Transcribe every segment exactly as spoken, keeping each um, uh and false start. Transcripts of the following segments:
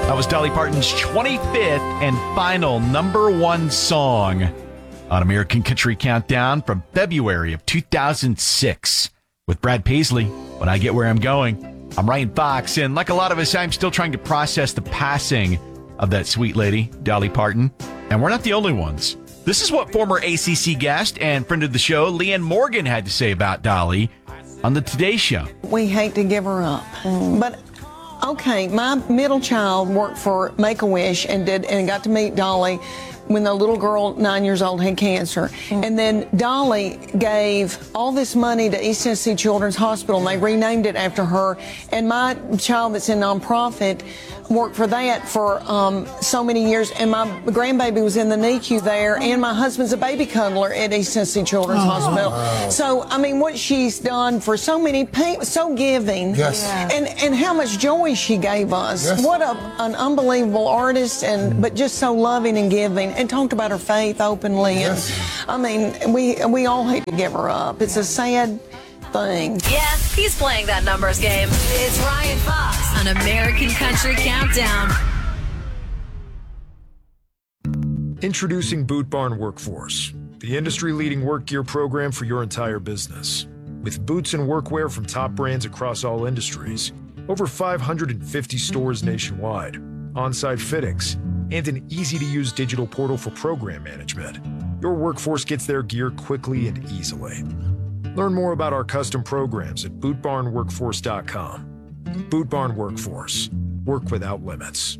That was Dolly Parton's twenty-fifth and final number one song on American Country Countdown from February of two thousand six. With Brad Paisley, When I Get Where I'm Going. I'm Ryan Fox, and like a lot of us, I'm still trying to process the passing of that sweet lady, Dolly Parton. And we're not the only ones. This is what former A C C guest and friend of the show, Leanne Morgan, had to say about Dolly on the Today Show. We hate to give her up, mm. but okay, my middle child worked for Make-A-Wish and did and got to meet Dolly when the little girl, nine years old, had cancer. Mm. And then Dolly gave all this money to East Tennessee Children's Hospital, and they renamed it after her. And my child that's in nonprofit worked for that for um, so many years, and my grandbaby was in the N I C U there, and my husband's a baby cuddler at East Tennessee Children's oh, Hospital. Wow. So, I mean, what she's done for so many people, so giving, yes. yeah. and, and how much joy she gave us. Yes. What a, an unbelievable artist, and but just so loving and giving, and talked about her faith openly. Yes. And I mean, we, we all hate to give her up. It's a sad thing. Yeah, he's playing that numbers game. It's Ryan Fox on American Country Countdown. Introducing Boot Barn Workforce, the industry-leading work gear program for your entire business. With boots and workwear from top brands across all industries, over five hundred fifty stores nationwide, on-site fittings, and an easy-to-use digital portal for program management, your workforce gets their gear quickly and easily. Learn more about our custom programs at boot barn workforce dot com. Boot Barn Workforce. Work without limits.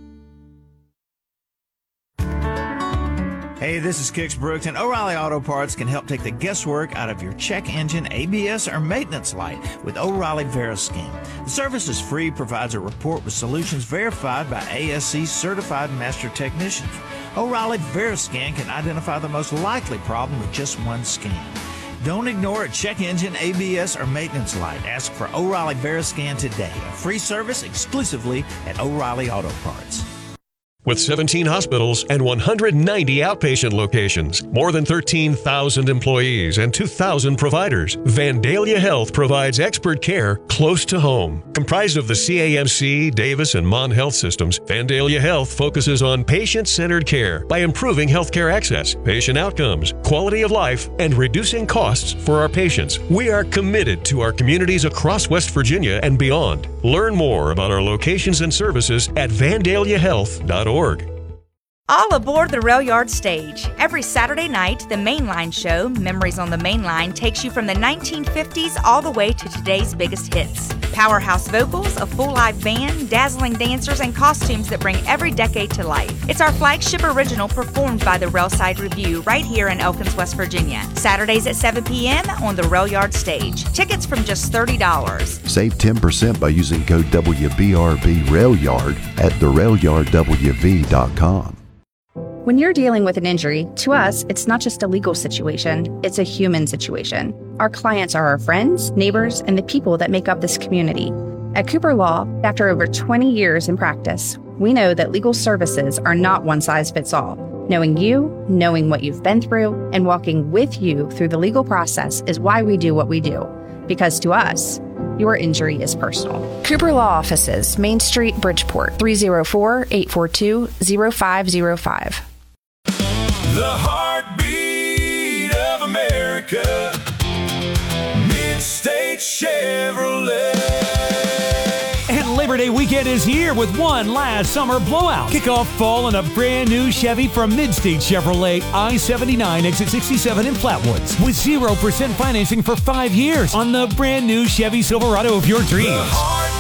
Hey, this is Kix Brooks, and O'Reilly Auto Parts can help take the guesswork out of your check engine, A B S, or maintenance light with O'Reilly Veriscan. The service is free, provides a report with solutions verified by A S C certified master technicians. O'Reilly Veriscan can identify the most likely problem with just one scan. Don't ignore a check engine, A B S, or maintenance light. Ask for O'Reilly Veriscan today. A free service exclusively at O'Reilly Auto Parts. With seventeen hospitals and one hundred ninety outpatient locations, more than thirteen thousand employees, and two thousand providers, Vandalia Health provides expert care close to home. Comprised of the C A M C, Davis, and Mon Health systems, Vandalia Health focuses on patient-centered care by improving healthcare access, patient outcomes, quality of life, and reducing costs for our patients. We are committed to our communities across West Virginia and beyond. Learn more about our locations and services at vandalia health dot org. All aboard the Rail Yard Stage. Every Saturday night, the Mainline show, Memories on the Mainline, takes you from the nineteen fifties all the way to today's biggest hits. Powerhouse vocals, a full live band, dazzling dancers, and costumes that bring every decade to life. It's our flagship original performed by the Railside Review right here in Elkins, West Virginia. Saturdays at seven p.m. on the Rail Yard Stage. Tickets from just thirty dollars. Save ten percent by using code W B R B RailYard at the rail yard w v dot com. When you're dealing with an injury, to us, it's not just a legal situation, it's a human situation. Our clients are our friends, neighbors, and the people that make up this community. At Cooper Law, after over twenty years in practice, we know that legal services are not one size fits all. Knowing you, knowing what you've been through, and walking with you through the legal process is why we do what we do. Because to us, your injury is personal. Cooper Law Offices, Main Street, Bridgeport, three oh four, eight four two, oh five oh five. The heartbeat of America, Mid-State Chevrolet. And Labor Day weekend is here with one last summer blowout. Kick off fall in a brand new Chevy from Mid-State Chevrolet, I seventy-nine, exit sixty-seven in Flatwoods, with zero percent financing for five years on the brand new Chevy Silverado of your dreams.